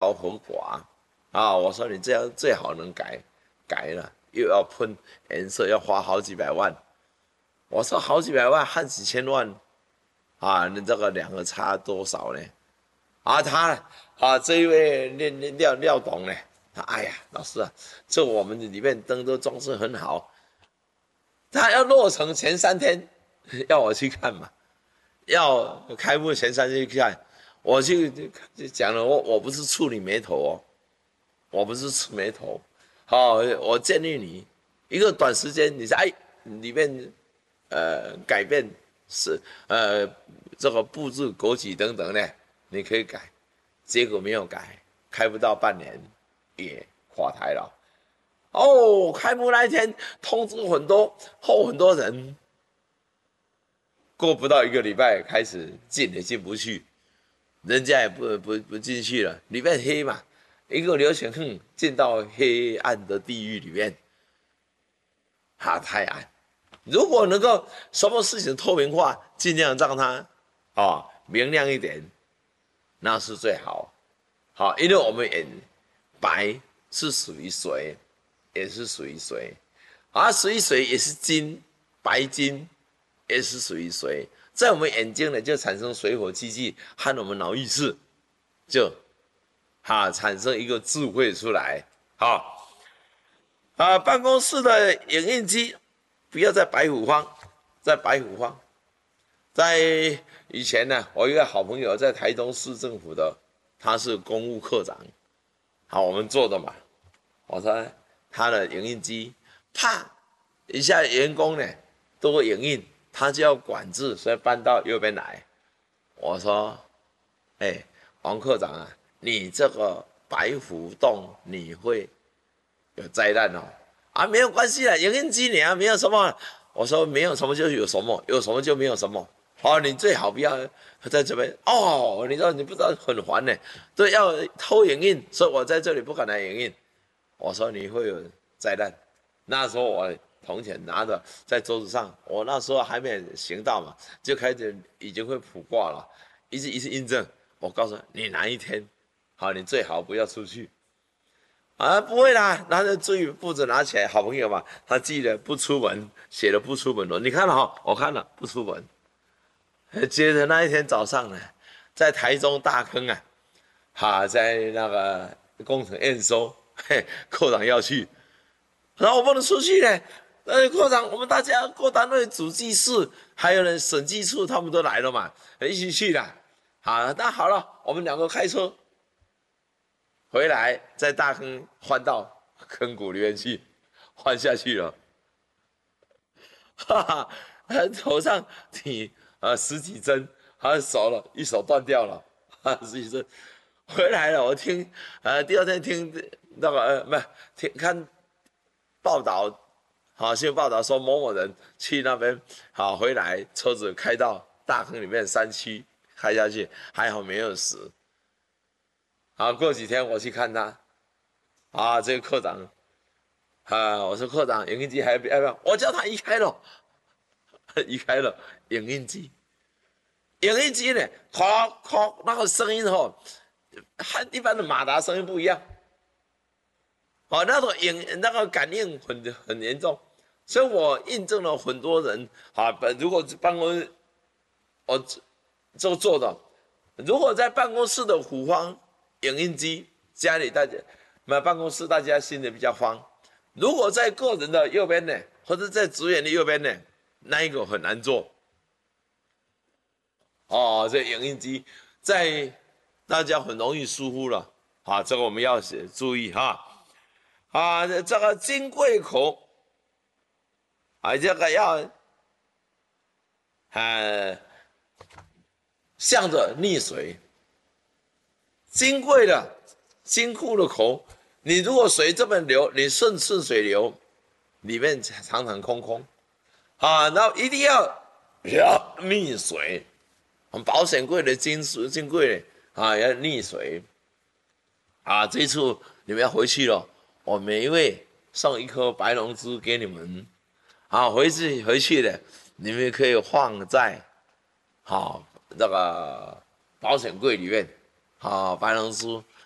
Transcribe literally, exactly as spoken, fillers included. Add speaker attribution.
Speaker 1: 头很滑啊。我说你这样最好能改，改了又要喷颜色，要花好几百万。我说好几百万和几千万啊，你这个两个差多少呢？啊，他啊这一位廖廖廖董呢，他哎呀，老师啊，这我们里面灯都装饰很好，他要落成前三天要我去看嘛，要开幕前三天去看，我就就讲了，我我不是触你眉头哦，我不是触眉头，好、哦，我建议你一个短时间你在哎里面呃改变是呃这个布置枸杞等等呢，你可以改，结果没有改，开不到半年也垮台了。哦，开幕那一天通知很多，后很多人过不到一个礼拜开始进也进不去，人家也不不不进去了，里面黑嘛，一个流行哼进到黑暗的地狱里面，哈太暗。如果能够什么事情透明化，尽量让它啊、哦、明亮一点，那是最好。好，因为我们眼白是属于水，也是属于水，而属于水也是金，白金也是属于水，在我们眼睛呢就产生水火气机，和我们脑意识就哈产生一个智慧出来。好啊，办公室的影印机不要在白虎坊，在白虎坊，在以前呢，我一个好朋友在台东市政府的，他是公务科长，好，我们做的嘛，我说他的影印机，啪一下员工呢都影印，他就要管制，所以搬到右边来。我说，哎、欸，王科长啊，你这个白虎洞你会有灾难哦。啊，没有关系的，影印机你啊，没有什么。我说没有什么就有什么，有什么就没有什么。哦，你最好不要在这边哦，你知道你不知道很烦呢，对，要偷影印，所以我在这里不敢来影印。我说你会有灾难。那时候我铜钱拿着在桌子上，我那时候还没行道嘛，就开始已经会卜卦了，一直一直印证。我告诉你，你哪一天好，你最好不要出去。啊，不会啦，拿着注意簿子拿起来，好朋友嘛，他记得不出门，写了不出门了。你看了哈，我看了不出门。接着那一天早上呢，在台中大坑啊，哈，在那个工程验收，嘿，科长要去，然后我不能出去呢。呃，科长，我们大家各单位主计室，还有呢审计处，他们都来了嘛，一起去了。好，那好了，我们两个开车。回来在大坑换到坑谷里面去，换下去了，哈哈，头上你啊十几针，还手了一手断掉了，啊十几针，回来了。我听呃第二天听那个呃不是听看报道，好新闻报道说某某人去那边好回来，车子开到大坑里面山区开下去，还好没有死。好，过几天我去看他，啊，这个科长，啊，我说科长，影印机还要不要？我叫他移开了，移开了影印机，影印机呢，咔咔那个声音哦，和一般的马达声音不一样，哦，那种影那个感应很很严重，所以我印证了很多人啊，如果办公室我这个做的，如果在办公室的虎方。影印机家里大家，那办公室大家心里比较慌。如果在个人的右边呢，或者在职员的右边呢，那一个很难做。哦，这影印机在大家很容易疏忽了，啊，这个我们要注意哈。啊，这个金柜口，啊，这个要，呃，向着逆水。金柜的金库的口，你如果水这么流，你顺顺水流，里面常常空空，啊，然后一定要要逆水。我们保险柜的金属金柜啊要逆水，啊，这一次你们要回去了，我每一位送一颗白龙珠给你们，啊，回去回去的你们可以放在好那个保险柜里面。好，白龙珠